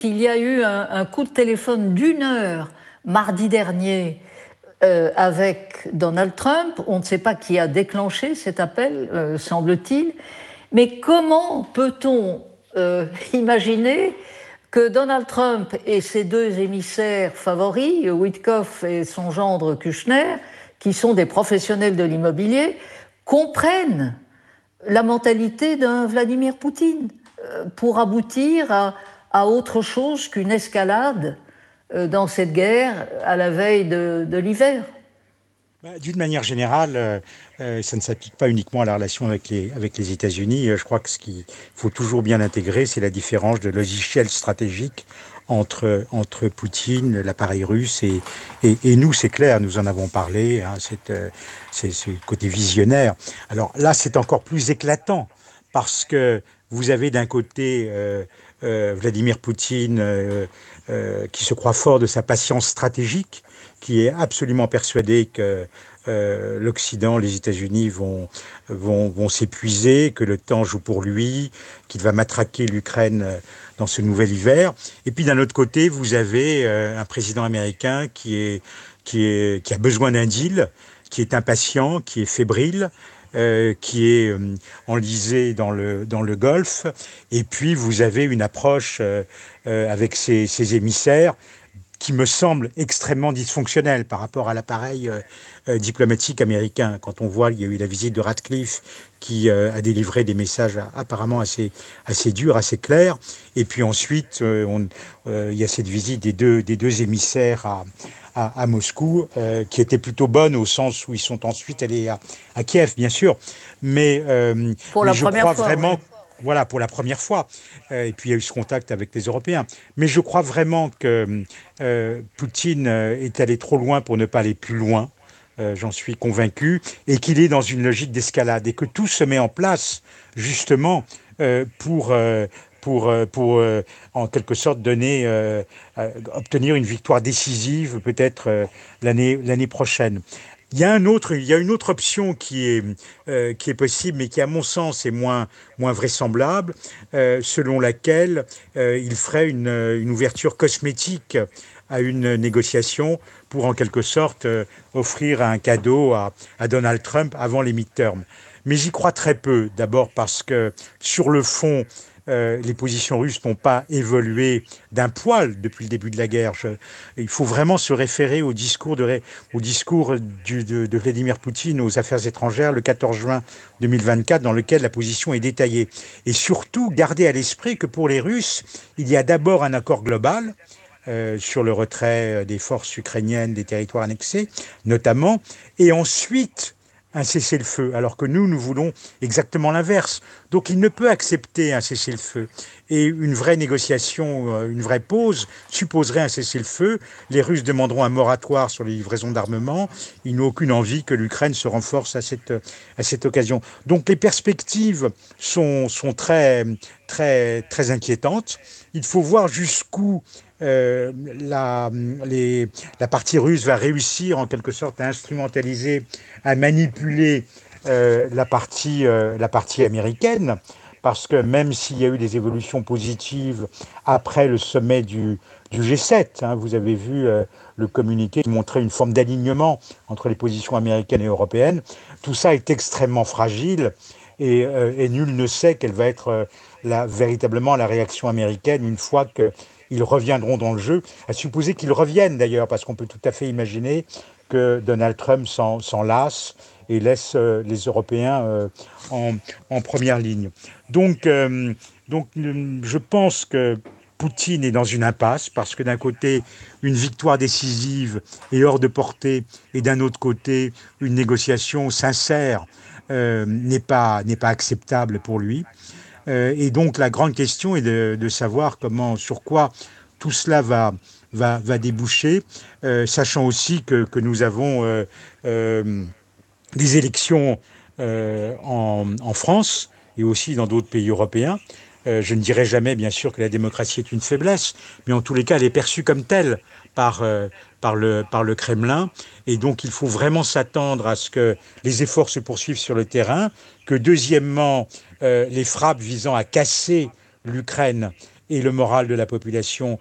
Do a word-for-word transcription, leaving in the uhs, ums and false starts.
qu'il y a eu un, un coup de téléphone d'une heure mardi dernier euh, avec Donald Trump. On ne sait pas qui a déclenché cet appel, euh, semble-t-il. Mais comment peut-on euh, imaginer que Donald Trump et ses deux émissaires favoris, Witkoff et son gendre Kushner, qui sont des professionnels de l'immobilier, comprennent la mentalité d'un Vladimir Poutine euh, pour aboutir à, à autre chose qu'une escalade euh, dans cette guerre à la veille de, de l'hiver. Bah, d'une manière générale, euh, euh, ça ne s'applique pas uniquement à la relation avec les, avec les États-Unis. Euh, Je crois que ce qu'il faut toujours bien intégrer, c'est la différence de logiciel stratégique entre, entre Poutine, l'appareil russe et, et, et nous, c'est clair, nous en avons parlé, hein, c'est euh, c'est ce côté visionnaire. Alors là, c'est encore plus éclatant parce que vous avez d'un côté euh, euh, Vladimir Poutine euh, euh, qui se croit fort de sa patience stratégique, qui est absolument persuadé que euh, l'Occident, les États-Unis vont, vont, vont s'épuiser, que le temps joue pour lui, qu'il va matraquer l'Ukraine dans ce nouvel hiver. Et puis d'un autre côté, vous avez euh, un président américain qui, est, qui, est, qui a besoin d'un deal, qui est impatient, qui est fébrile, euh, qui est euh, enlisé dans le, dans le Golfe. Et puis vous avez une approche euh, euh, avec ses, ses émissaires qui me semble extrêmement dysfonctionnel par rapport à l'appareil euh, euh, diplomatique américain. Quand on voit, il y a eu la visite de Radcliffe qui euh, a délivré des messages apparemment assez, assez durs, assez clairs. Et puis ensuite, euh, on, euh, il y a cette visite des deux, des deux émissaires à, à, à Moscou, euh, qui était plutôt bonne au sens où ils sont ensuite allés à, à Kiev, bien sûr. Mais, euh, Pour mais la je première crois fois, oui. vraiment, voilà, pour la première fois. Euh, et puis il y a eu ce contact avec les Européens. Mais je crois vraiment que euh, Poutine euh, est allé trop loin pour ne pas aller plus loin. Euh, j'en suis convaincu, et qu'il est dans une logique d'escalade, et que tout se met en place justement euh, pour, euh, pour, euh, pour euh, en quelque sorte donner, euh, euh, obtenir une victoire décisive peut-être euh, l'année l'année prochaine. Il y a un autre, il y a une autre option qui est, euh, qui est possible, mais qui, à mon sens, est moins, moins vraisemblable, euh, selon laquelle euh, il ferait une, une ouverture cosmétique à une négociation pour, en quelque sorte, euh, offrir un cadeau à, à Donald Trump avant les midterms. Mais j'y crois très peu, d'abord parce que, sur le fond, euh, les positions russes n'ont pas évolué d'un poil depuis le début de la guerre. Je, il faut vraiment se référer au discours, de, au discours du, de, de Vladimir Poutine aux Affaires étrangères le quatorze juin deux mille vingt-quatre, dans lequel la position est détaillée. Et surtout, garder à l'esprit que pour les Russes, il y a d'abord un accord global euh, sur le retrait des forces ukrainiennes des territoires annexés, notamment, et ensuite un cessez-le-feu, alors que nous, nous voulons exactement l'inverse. Donc il ne peut accepter un cessez-le-feu. Et une vraie négociation, euh, une vraie pause, supposerait un cessez-le-feu. Les Russes demanderont un moratoire sur les livraisons d'armement. Ils n'ont aucune envie que l'Ukraine se renforce à cette, à cette occasion. Donc les perspectives sont, sont très, très, très inquiétantes. Il faut voir jusqu'où euh, la, les, la partie russe va réussir en quelque sorte à instrumentaliser, à manipuler euh, la, partie, euh, la partie américaine, parce que même s'il y a eu des évolutions positives après le sommet du, du G sept, hein, vous avez vu euh, le communiqué qui montrait une forme d'alignement entre les positions américaines et européennes, tout ça est extrêmement fragile et, euh, et nul ne sait quelle va être euh, la, véritablement la réaction américaine une fois que ils reviendront dans le jeu, à supposer qu'ils reviennent d'ailleurs, parce qu'on peut tout à fait imaginer que Donald Trump s'en, s'en lasse et laisse euh, les Européens euh, en, en, première ligne. Donc, euh, donc, je pense que Poutine est dans une impasse, parce que d'un côté, une victoire décisive est hors de portée, et d'un autre côté, une négociation sincère euh, n'est pas, n'est pas acceptable pour lui. Euh, et donc la grande question est de, de savoir comment, sur quoi tout cela va, va, va déboucher, euh, sachant aussi que, que nous avons euh, euh, des élections euh, en, en France et aussi dans d'autres pays européens. Euh, je ne dirais jamais, bien sûr, que la démocratie est une faiblesse, mais en tous les cas, elle est perçue comme telle par, euh, par, le, par le Kremlin. Et donc, il faut vraiment s'attendre à ce que les efforts se poursuivent sur le terrain, que deuxièmement, euh, les frappes visant à casser l'Ukraine et le moral de la population